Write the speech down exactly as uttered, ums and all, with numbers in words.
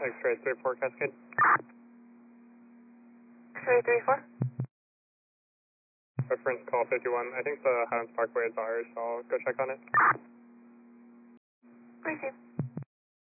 X-ray three four Cascade. X-ray three four. Reference call fifty-one. I think the Highlands Parkway is ours, so I'll go check on it. Receive.